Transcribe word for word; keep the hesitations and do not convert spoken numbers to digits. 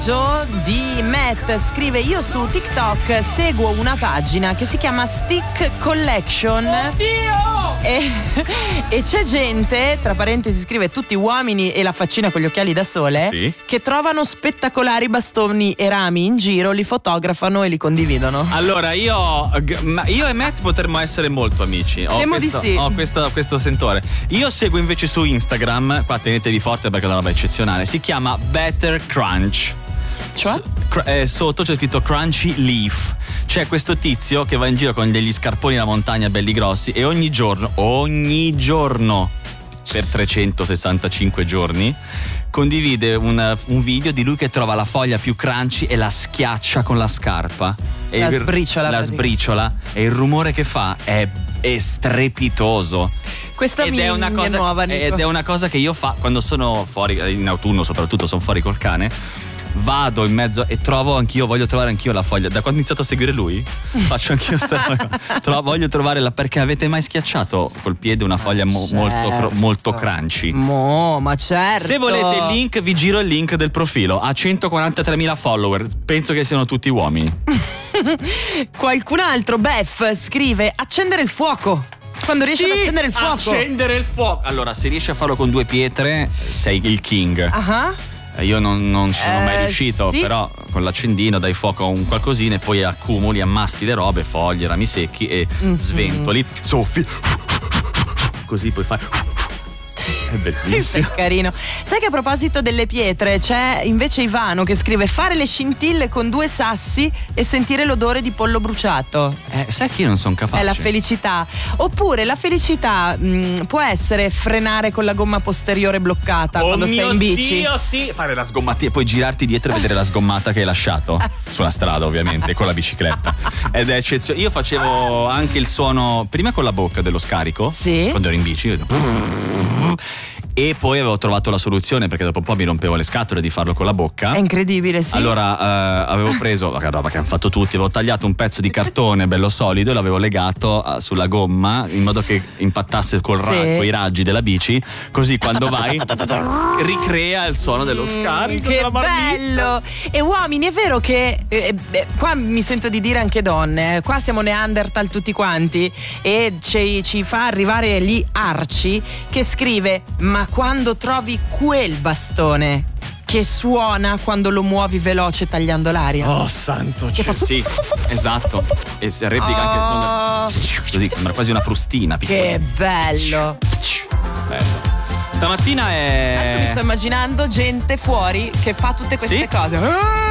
Di Matt scrive: io su TikTok seguo una pagina che si chiama Stick Collection. Oddio! E, e c'è gente, tra parentesi scrive tutti uomini e la faccina con gli occhiali da sole, sì, che trovano spettacolari bastoni e rami in giro, li fotografano e li condividono. Allora io io e Matt potremmo essere molto amici. Ho Temo questo, di sì. Ho questo, questo sentore. Io seguo invece su Instagram, qua tenetevi forte perché è una roba eccezionale, si chiama Better Crunch. Cioè? S- cr- eh, sotto c'è scritto Crunchy Leaf. C'è questo tizio che va in giro con degli scarponi da montagna belli grossi e ogni giorno, ogni giorno per trecentosessantacinque giorni condivide un, un video di lui che trova la foglia più crunchy e la schiaccia con la scarpa. E La il, sbriciola. La sbriciola e il rumore che fa è, è strepitoso. Questa ed mi, è una mi cosa è nuova, Nico. Ed è una cosa che io fa quando sono fuori, in autunno soprattutto sono fuori col cane. Vado in mezzo e trovo anch'io, voglio trovare anch'io la foglia. Da quando ho iniziato a seguire lui, faccio anch'io sta Tro- voglio trovare la. Perché avete mai schiacciato col piede una foglia mo- certo. molto, molto crunchy? Mo, ma certo. Se volete il link, vi giro il link del profilo. Ha centoquarantatremila follower. Penso che siano tutti uomini. Qualcun altro, Beth, scrive: accendere il fuoco. Quando riesci sì, ad accendere il fuoco. Accendere il fuoco. Allora, se riesci a farlo con due pietre, sei il king. Ah. Io non, non ci sono eh, mai riuscito, sì. però con l'accendino dai fuoco a un qualcosina e poi accumuli, ammassi le robe, foglie, rami secchi e mm-hmm. sventoli, soffi, così puoi fare. È bellissimo. È carino. Sai che a proposito delle pietre c'è invece Ivano che scrive: fare le scintille con due sassi e sentire l'odore di pollo bruciato. Eh, sai che io non sono capace. È la felicità. Oppure la felicità mh, può essere frenare con la gomma posteriore bloccata oh quando sei in bici. Dio, sì. Fare la sgommatina e poi girarti dietro e vedere la sgommata che hai lasciato sulla strada, ovviamente, con la bicicletta. Ed è eccezionale. Io facevo anche il suono prima con la bocca dello scarico. Sì. Quando ero in bici. E poi avevo trovato la soluzione, perché dopo un po' mi rompevo le scatole di farlo con la bocca. È incredibile, sì. Allora eh, avevo preso la roba che hanno fatto tutti, avevo tagliato un pezzo di cartone bello solido e l'avevo legato uh, sulla gomma in modo che impattasse col ra- sì. con i raggi della bici, così quando vai ricrea il suono dello scarico. Che della bello! E uomini, è vero che eh, beh, qua mi sento di dire anche donne, eh, qua siamo Neanderthal tutti quanti e ci, ci fa arrivare lì Arci che scrive: ma quando trovi quel bastone che suona quando lo muovi veloce tagliando l'aria. Oh santo cielo. Sì, esatto. E si replica oh. anche il suono. Così, sembra quasi una frustina piccola. Che bello. Bello. Stamattina è. Adesso mi sto immaginando gente fuori che fa tutte queste sì? cose.